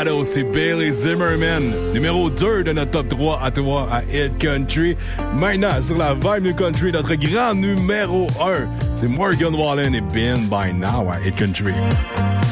Shadow, c'est Bailey Zimmerman. Numéro 2 de notre top 3 à toi à Hit Country. Maintenant, sur la Vibe New Country, notre grand numéro 1, c'est Morgan Wallen et Been By Now à Hit Country.